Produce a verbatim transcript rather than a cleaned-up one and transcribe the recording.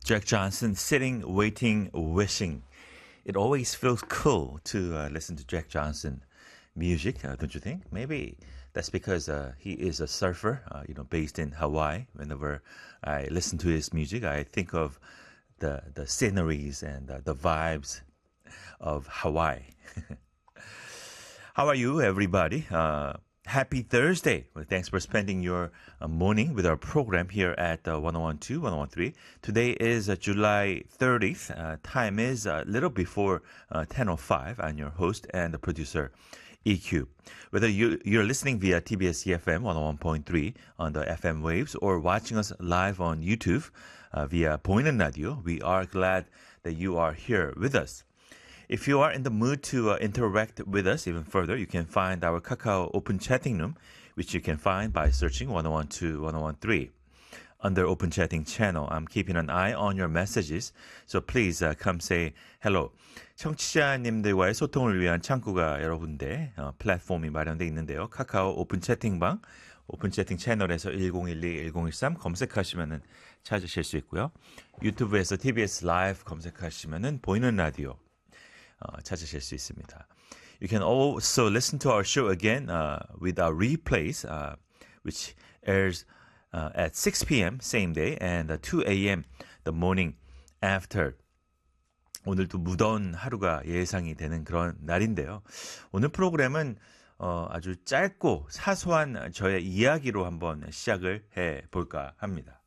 Jack Johnson, Sitting, Waiting, Wishing. It always feels cool to uh, listen to Jack Johnson music, uh, don't you think? Maybe that's because uh, he is a surfer, uh, you know, based in Hawaii. Whenever I listen to his music, I think of the the sceneries and uh, the vibes of Hawaii. How are you, everybody? Uh, happy Thursday. Well, thanks for spending your uh, morning with our program here at uh, one oh one point two, one oh one point three. Today is uh, July thirtieth. Uh, time is a little before uh, ten oh five. I'm your host and the producer, E Q. Whether you, you're listening via T B S E F M one oh one point three on the F M waves or watching us live on YouTube uh, via 보이는 라디오, we are glad that you are here with us. If you are in the mood to uh, interact with us even further, you can find our Kakao Open Chatting Room, which you can find by searching one oh one two, one oh one three. Under Open Chatting channel, I'm keeping an eye on your messages, so please uh, come say hello. 청취자님들과의 소통을 위한 창구가 여러 군데 어, 플랫폼이 마련되어 있는데요. 카카오 오픈 채팅방, 오픈 채팅 채널에서 일공일이, 일공일삼 검색하시면 찾으실 수 있고요. 유튜브에서 티비에스 라이브 검색하시면 보이는 라디오 어, 찾으실 수 있습니다. You can also listen to our show again uh, with our replays, uh, which airs uh, at six p.m. same day and uh, two a.m. the morning after. 오늘도 무더운 하루가 예상이 되는 그런 날인데요. 오늘 프로그램은 어, 아주 짧고 사소한 저의 이야기로 한번 시작을 해볼까 합니다.